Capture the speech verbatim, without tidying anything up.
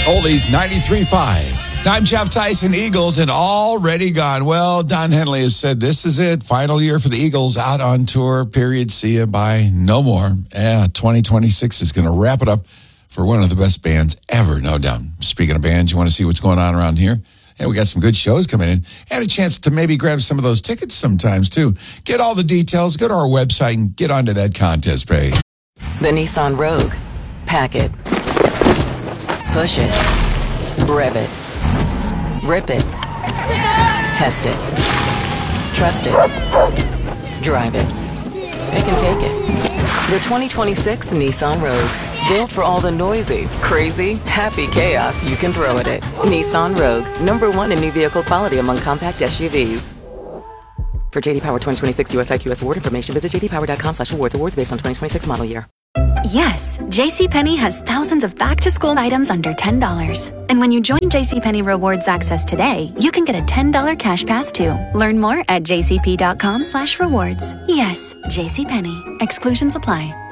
Oldies ninety-three point five. I'm Jeff Tyson, Eagles, and already gone. Well, Don Henley has said this is it. Final year for the Eagles, out on tour, period. See you, bye, no more. Yeah, twenty twenty-six is going to wrap it up for one of the best bands ever, no doubt. Speaking of bands, you want to see what's going on around here? Yeah, we got some good shows coming in. And a chance to maybe grab some of those tickets sometimes, too. Get all the details, go to our website, and get onto that contest page. The Nissan Rogue. Pack it. Push it. Rev it. Rip it. Test it. Trust it. Drive it. Pick and take it. The twenty twenty-six Nissan Rogue. Built for all the noisy, crazy, happy chaos you can throw at it. Nissan Rogue. Number one in new vehicle quality among compact S U Vs. For J D Power twenty twenty-six U S I Q S award information, visit j d power dot com slash awards. Awards based on twenty twenty-six model year. Yes, JCPenney has thousands of back-to-school items under ten dollars. And when you join JCPenney Rewards Access today, you can get a ten dollars cash pass too. Learn more at j c p dot com slash rewards. Yes, JCPenney. Exclusions apply.